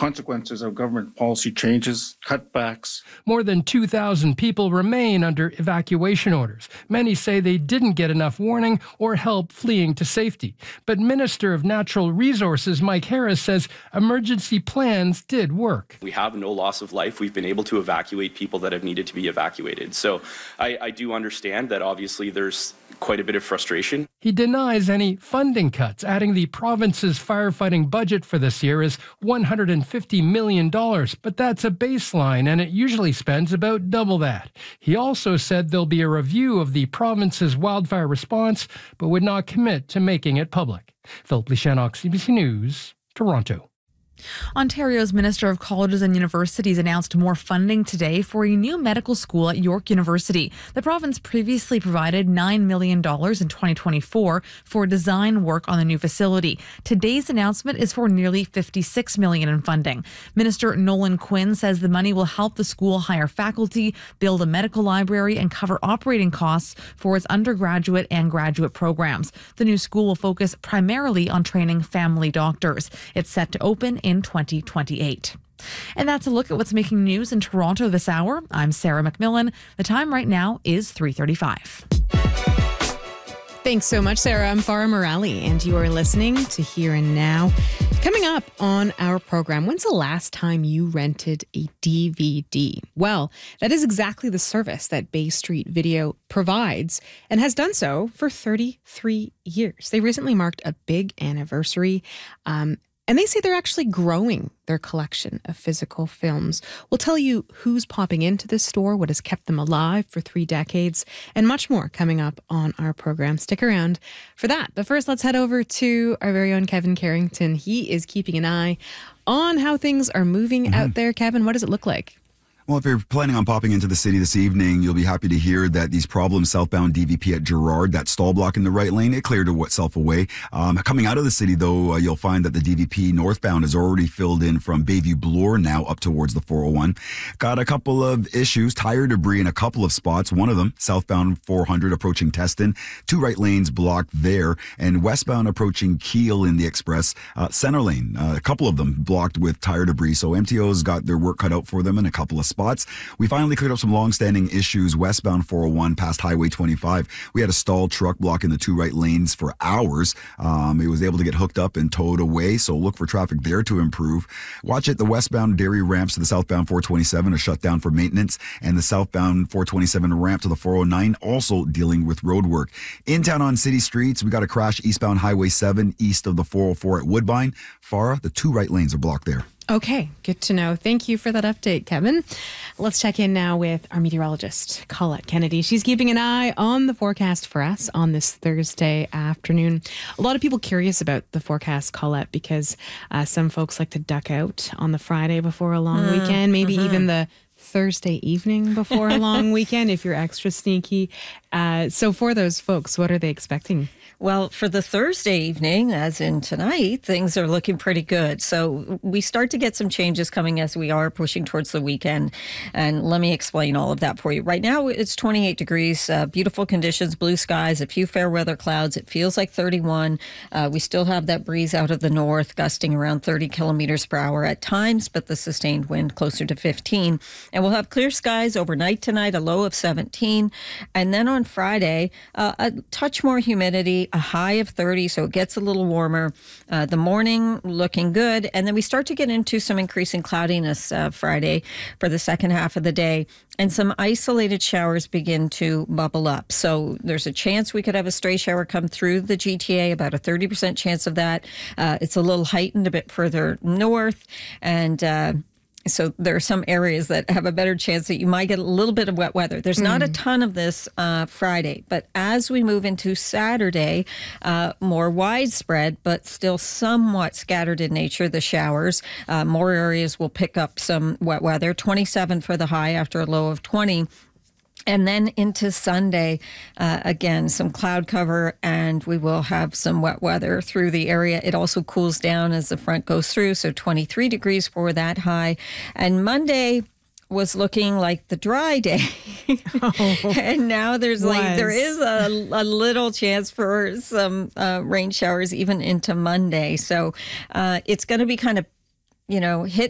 consequences of government policy changes, cutbacks. More than 2,000 people remain under evacuation orders. Many say they didn't get enough warning or help fleeing to safety. But Minister of Natural Resources Mike Harris says emergency plans did work. We have no loss of life. We've been able to evacuate people that have needed to be evacuated. So I do understand that obviously there's quite a bit of frustration. He denies any funding cuts, adding the province's firefighting budget for this year is $150 million, but that's a baseline and it usually spends about double that. He also said there'll be a review of the province's wildfire response, but would not commit to making it public. Philip Lishanok, CBC News, Toronto. Ontario's Minister of Colleges and Universities announced more funding today for a new medical school at York University. The province previously provided $9 million in 2024 for design work on the new facility. Today's announcement is for nearly $56 million in funding. Minister Nolan Quinn says the money will help the school hire faculty, build a medical library, and cover operating costs for its undergraduate and graduate programs. The new school will focus primarily on training family doctors. It's set to open in 2028. And that's a look at what's making news in Toronto this hour. I'm Sarah McMillan. The time right now is 3:35. Thanks so much, Sarah. I'm Farah Morali, and you are listening to Here and Now. Coming up on our program, when's the last time you rented a DVD? Well, that is exactly the service that Bay Street Video provides and has done so for 33 years. They recently marked a big anniversary, and they say they're actually growing their collection of physical films. We'll tell you who's popping into this store, what has kept them alive for 3 decades, and much more coming up on our program. Stick around for that. But first, let's head over to our very own Kevin Carrington. He is keeping an eye on how things are moving out there. Kevin, what does it look like? Well, if you're planning on popping into the city this evening, you'll be happy to hear that these problems southbound DVP at Gerrard, that stall block in the right lane, it cleared itself away. Coming out of the city, though, you'll find that the DVP northbound is already filled in from Bayview Bloor now up towards the 401. Got a couple of issues, tire debris in a couple of spots. One of them, southbound 400 approaching Teston, 2 right lanes blocked there, and westbound approaching Keele in the express, center lane, a couple of them blocked with tire debris. So MTO's got their work cut out for them in a couple of spots. We finally cleared up some long-standing issues westbound 401 past Highway 25. We had a stalled truck blocking the 2 right lanes for hours. It was able to get hooked up and towed away, so look for traffic there to improve. Watch it, the westbound Derry ramps to the southbound 427 are shut down for maintenance, and the southbound 427 ramp to the 409 also dealing with road work. In town on city streets, we got a crash eastbound Highway 7 east of the 404 at Woodbine. Farah, the 2 right lanes are blocked there. Okay, good to know. Thank you for that update, Kevin. Let's check in now with our meteorologist, Colette Kennedy. She's keeping an eye on the forecast for us on this Thursday afternoon. A lot of people curious about the forecast, Colette, because some folks like to duck out on the Friday before a long weekend, maybe even the Thursday evening before a long weekend if you're extra sneaky. So for those folks, what are they expecting? Well, for the Thursday evening, as in tonight, things are looking pretty good. So we start to get some changes coming as we are pushing towards the weekend. And let me explain all of that for you. Right now, it's 28 degrees, beautiful conditions, blue skies, a few fair weather clouds. It feels like 31. We still have that breeze out of the north, gusting around 30 kilometers per hour at times, but the sustained wind closer to 15. And we'll have clear skies overnight tonight, a low of 17. And then on Friday, a touch more humidity, a high of 30, so it gets a little warmer. The morning looking good, and then we start to get into some increasing cloudiness Friday for the second half of the day, and some isolated showers begin to bubble up. So there's a chance we could have a stray shower come through the GTA, about a 30% chance of that. It's a little heightened a bit further north, and so there are some areas that have a better chance that you might get a little bit of wet weather. There's not a ton of this Friday, but as we move into Saturday, more widespread, but still somewhat scattered in nature, the showers. More areas will pick up some wet weather. 27 for the high after a low of 20. And then into Sunday, again, some cloud cover, and we will have some wet weather through the area. It also cools down as the front goes through, so 23 degrees for that high. And Monday was looking like the dry day. And now there is a little chance for some rain showers even into Monday. So it's going to be kind of hit